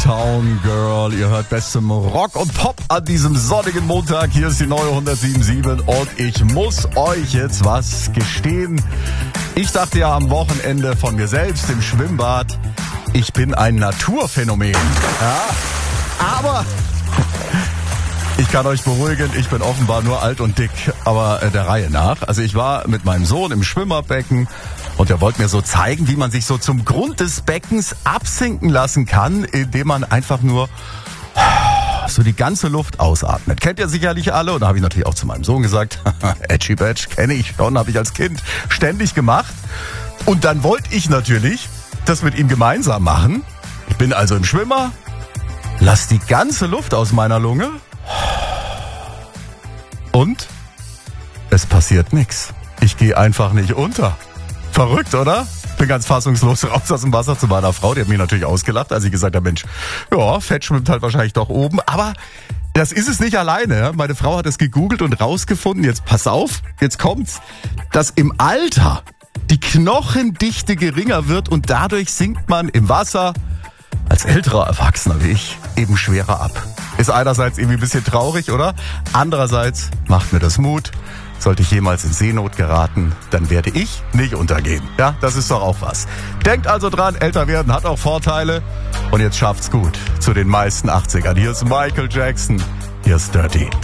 Uptown Girl. Ihr hört bestem Rock und Pop an diesem sonnigen Montag. Hier ist die neue 107.7 und ich muss euch jetzt was gestehen. Ich dachte ja am Wochenende von mir selbst im Schwimmbad, ich bin ein Naturphänomen. Ja, aber ich kann euch beruhigen, ich bin offenbar nur alt und dick, aber der Reihe nach. Also ich war mit meinem Sohn im Schwimmerbecken und er wollte mir so zeigen, wie man sich so zum Grund des Beckens absinken lassen kann, indem man einfach nur so die ganze Luft ausatmet. Kennt ihr sicherlich alle und da habe ich natürlich auch zu meinem Sohn gesagt, Edgy Badge, kenne ich schon, habe ich als Kind ständig gemacht. Und dann wollte ich natürlich das mit ihm gemeinsam machen. Ich bin also im Schwimmer, lass die ganze Luft aus meiner Lunge und es passiert nichts. Ich gehe einfach nicht unter. Verrückt, oder? Bin ganz fassungslos raus aus dem Wasser zu meiner Frau. Die hat mich natürlich ausgelacht, als ich gesagt habe, Mensch, ja, Fett schwimmt halt wahrscheinlich doch oben. Aber das ist es nicht alleine. Meine Frau hat es gegoogelt und rausgefunden. Jetzt pass auf, jetzt kommt's, dass im Alter die Knochendichte geringer wird und dadurch sinkt man im Wasser als älterer Erwachsener wie ich eben schwerer ab. Ist einerseits irgendwie ein bisschen traurig, oder? Andererseits macht mir das Mut. Sollte ich jemals in Seenot geraten, dann werde ich nicht untergehen. Ja, das ist doch auch was. Denkt also dran, älter werden hat auch Vorteile. Und jetzt schafft's gut zu den meisten 80ern. Hier ist Michael Jackson, hier ist Dirty.